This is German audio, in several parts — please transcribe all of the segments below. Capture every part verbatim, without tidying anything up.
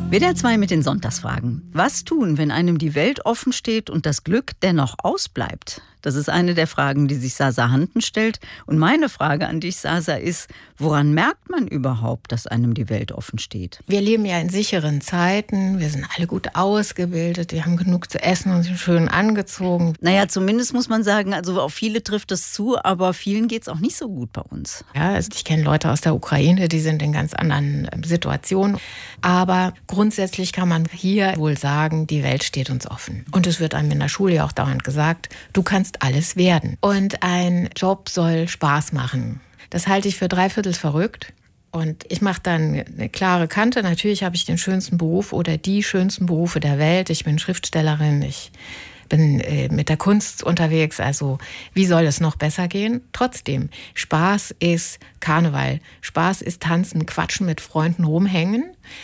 W D R zwei mit den Sonntagsfragen. Was tun, wenn einem die Welt offen steht und das Glück dennoch ausbleibt? Das ist eine der Fragen, die sich Sasa Handen stellt. Und meine Frage an dich, Sasa, ist, woran merkt man überhaupt, dass einem die Welt offen steht? Wir leben ja in sicheren Zeiten. Wir sind alle gut ausgebildet. Wir haben genug zu essen und sind schön angezogen. Naja, zumindest muss man sagen, also auf viele trifft es zu, aber vielen geht es auch nicht so gut bei uns. Ja, also ich kenne Leute aus der Ukraine, die sind in ganz anderen Situationen. Aber grundsätzlich kann man hier wohl sagen, die Welt steht uns offen. Und es wird einem in der Schule ja auch dauernd gesagt, du kannst alles werden. Und ein Job soll Spaß machen. Das halte ich für dreiviertel verrückt. Und ich mache dann eine klare Kante. Natürlich habe ich den schönsten Beruf oder die schönsten Berufe der Welt. Ich bin Schriftstellerin, ich bin äh, mit der Kunst unterwegs. Also wie soll es noch besser gehen? Trotzdem, Spaß ist Karneval. Spaß ist Tanzen, Quatschen mit Freunden, rumhängen.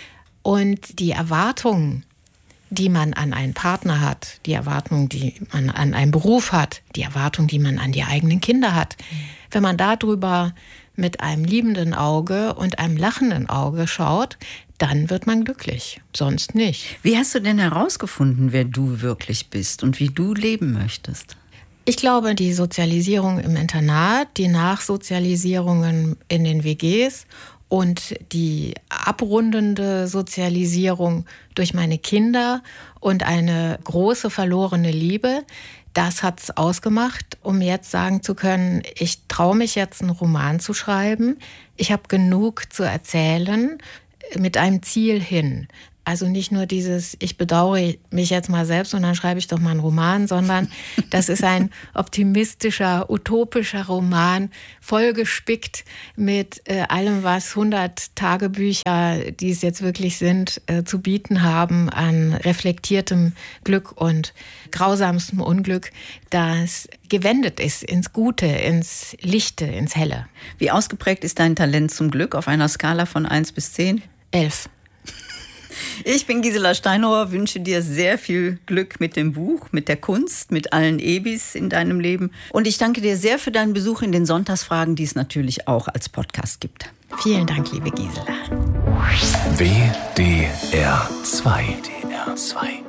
Und die Erwartungen, die man an einen Partner hat, die Erwartungen, die man an einen Beruf hat, die Erwartungen, die man an die eigenen Kinder hat. Mhm. Wenn man darüber mit einem liebenden Auge und einem lachenden Auge schaut, dann wird man glücklich, sonst nicht. Wie hast du denn herausgefunden, wer du wirklich bist und wie du leben möchtest? Ich glaube, die Sozialisierung im Internat, die Nachsozialisierungen in den W Gs und die abrundende Sozialisierung durch meine Kinder und eine große verlorene Liebe, das hat's ausgemacht, um jetzt sagen zu können, ich traue mich jetzt, einen Roman zu schreiben. Ich habe genug zu erzählen mit einem Ziel hin. Also nicht nur dieses, ich bedauere mich jetzt mal selbst und dann schreibe ich doch mal einen Roman, sondern das ist ein optimistischer, utopischer Roman, vollgespickt mit äh, allem, was hundert Tagebücher, die es jetzt wirklich sind, äh, zu bieten haben an reflektiertem Glück und grausamstem Unglück, das gewendet ist ins Gute, ins Lichte, ins Helle. Wie ausgeprägt ist dein Talent zum Glück auf einer Skala von eins bis zehn? Elf. Ich bin Gisela Steinauer, wünsche dir sehr viel Glück mit dem Buch, mit der Kunst, mit allen Ebis in deinem Leben. Und ich danke dir sehr für deinen Besuch in den Sonntagsfragen, die es natürlich auch als Podcast gibt. Vielen Dank, liebe Gisela. W D R zwei. W D R zwei.